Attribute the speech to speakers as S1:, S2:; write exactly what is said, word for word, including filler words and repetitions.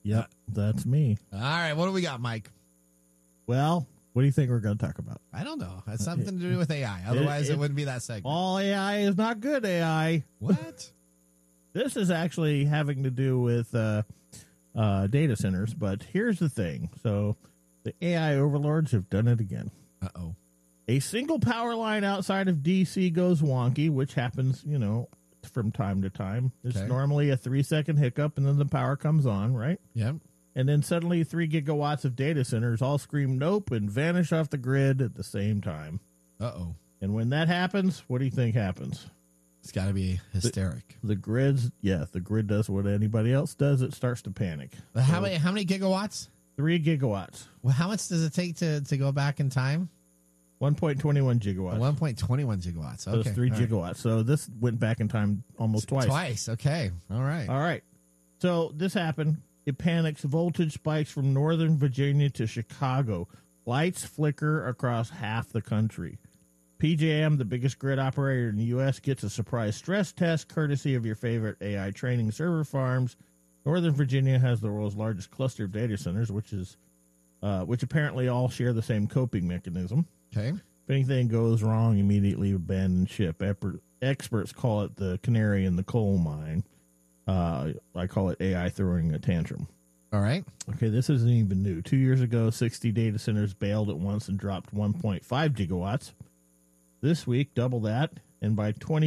S1: Yep, that's me.
S2: All right, what do we got, Mike?
S1: Well, what do you think we're going to talk about?
S2: I don't know. It's something to do with A I. Otherwise, it, it, it wouldn't be that segment.
S1: All A I is not good A I.
S2: What?
S1: This is actually having to do with uh, uh, data centers, but here's the thing. So the A I overlords have done it again.
S2: Uh-oh.
S1: A single power line outside of D C goes wonky, which happens, you know, from time to time. It's
S2: Okay.
S1: normally a three-second hiccup, and then the power comes on, right?
S2: Yep.
S1: And then suddenly three gigawatts of data centers all scream nope and vanish off the grid at the same time.
S2: Uh-oh.
S1: And when that happens, what do you think happens?
S2: It's got to be hysteric.
S1: The, the grids, yeah, the grid does what anybody else does. It starts to panic.
S2: But how
S1: So,
S2: many how many gigawatts?
S1: Three gigawatts.
S2: Well, how much does it take to, to go back in time?
S1: one point two one gigawatts.
S2: one point two one gigawatts.
S1: So
S2: Okay.
S1: it's three
S2: All right.
S1: gigawatts. So this went back in time almost twice.
S2: Twice. Okay. All right.
S1: All right. So this happened. It panics. Voltage spikes from Northern Virginia to Chicago. Lights flicker across half the country. P J M, the biggest grid operator in the U S, gets a surprise stress test courtesy of your favorite A I training server farms. Northern Virginia has the world's largest cluster of data centers, which is, uh, which apparently all share the same coping mechanism.
S2: Okay.
S1: If anything goes wrong, immediately abandon ship. Epper- experts call it the canary in the coal mine. Uh, I call it A I throwing a tantrum.
S2: All right.
S1: Okay, this isn't even new. Two years ago, sixty data centers bailed at once and dropped one point five gigawatts. This week, double that, and by twenty